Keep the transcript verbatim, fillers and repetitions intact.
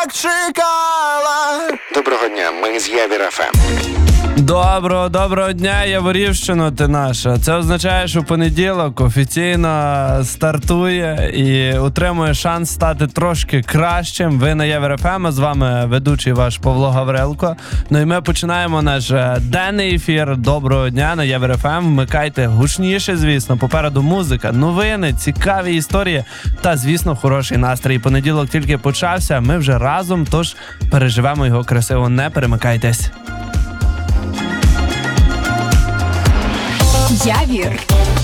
так чекала. Доброго дня, ми з Явір еф ем. Доброго, доброго дня, Яворівщино ти наша. Це означає, що понеділок офіційно стартує і отримує шанс стати трошки кращим. Ви на Явір еф ем, з вами ведучий ваш Павло Гаврилко. Ну і ми починаємо наш денний ефір. Доброго дня на Явір еф ем. Вмикайте гучніше, звісно. Попереду музика, новини, цікаві історії та, звісно, хороший настрій. Понеділок тільки почався, ми вже разом, тож переживемо його красиво. Не перемикайтесь. Явір